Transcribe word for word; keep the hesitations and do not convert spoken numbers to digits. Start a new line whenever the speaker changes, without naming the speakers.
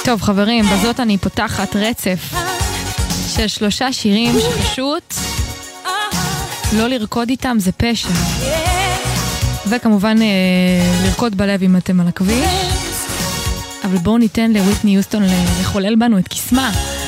טוב חברים, בזאת אני פותחת רצף של שלושה שירים שפשוט לא לרקוד איתם זה פשע. וכמובן לרקוד בלב אם אתם על הכביש. אבל בואו ניתן לוויטני יוסטון לחולל בנו את קסמה.